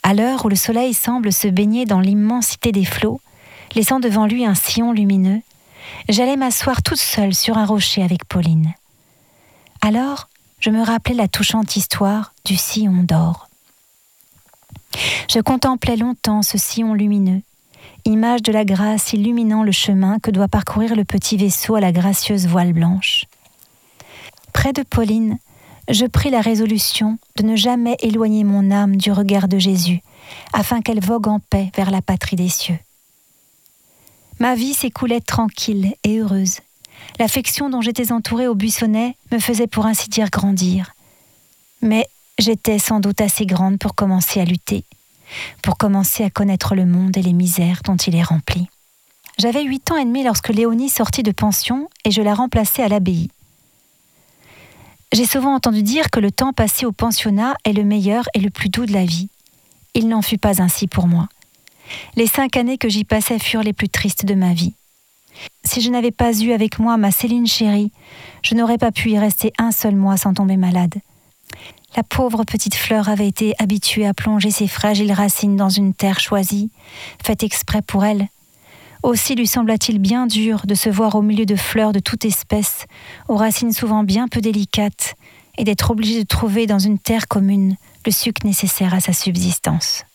À l'heure où le soleil semble se baigner dans l'immensité des flots, laissant devant lui un sillon lumineux, j'allais m'asseoir toute seule sur un rocher avec Pauline. Alors, je me rappelais la touchante histoire du sillon d'or. Je contemplais longtemps ce sillon lumineux, image de la grâce illuminant le chemin que doit parcourir le petit vaisseau à la gracieuse voile blanche. Près de Pauline, je pris la résolution de ne jamais éloigner mon âme du regard de Jésus, afin qu'elle vogue en paix vers la patrie des cieux. Ma vie s'écoulait tranquille et heureuse. L'affection dont j'étais entourée au buissonnet me faisait pour ainsi dire grandir. Mais j'étais sans doute assez grande pour commencer à lutter, pour commencer à connaître le monde et les misères dont il est rempli. J'avais 8 ans et demi lorsque Léonie sortit de pension et je la remplaçai à l'abbaye. J'ai souvent entendu dire que le temps passé au pensionnat est le meilleur et le plus doux de la vie. Il n'en fut pas ainsi pour moi. Les 5 années que j'y passais furent les plus tristes de ma vie. Si je n'avais pas eu avec moi ma Céline chérie, je n'aurais pas pu y rester un seul mois sans tomber malade. La pauvre petite fleur avait été habituée à plonger ses fragiles racines dans une terre choisie, faite exprès pour elle. Aussi lui sembla-t-il bien dur de se voir au milieu de fleurs de toute espèce, aux racines souvent bien peu délicates, et d'être obligée de trouver dans une terre commune le suc nécessaire à sa subsistance.